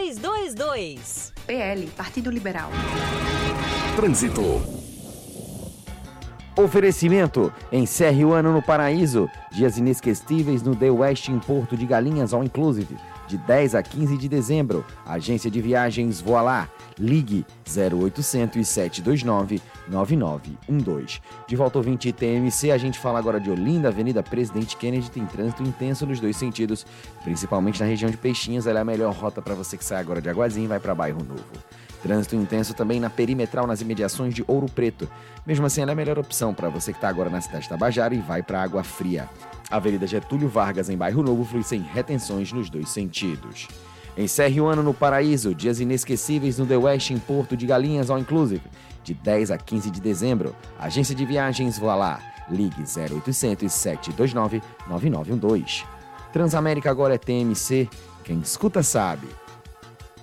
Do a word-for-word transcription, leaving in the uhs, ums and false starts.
dois dois dois. P L, Partido Liberal. Trânsito. Oferecimento: encerre o ano no Paraíso. Dias inesquecíveis no The West em Porto de Galinhas All Inclusive, de dez a quinze de dezembro. Agência de viagens Voa Lá. Ligue zero oitocentos, sete dois nove, nove nove um dois. De volta ao vinte T M C, a gente fala agora de Olinda, Avenida Presidente Kennedy, tem trânsito intenso nos dois sentidos, principalmente na região de Peixinhos. Ela é a melhor rota para você que sai agora de Aguazinho e vai para Bairro Novo. Trânsito intenso também na Perimetral, nas imediações de Ouro Preto. Mesmo assim, ela é a melhor opção para você que está agora na cidade de Tabajara e vai para Água Fria. Avenida Getúlio Vargas, em Bairro Novo, flui sem retenções nos dois sentidos. Encerre o ano no Paraíso. Dias inesquecíveis no The West em Porto de Galinhas All Inclusive, de dez a quinze de dezembro. Agência de viagens Voa Lá. Ligue zero oitocentos, sete dois nove, nove nove um dois. Transamérica agora é T M C. Quem escuta sabe.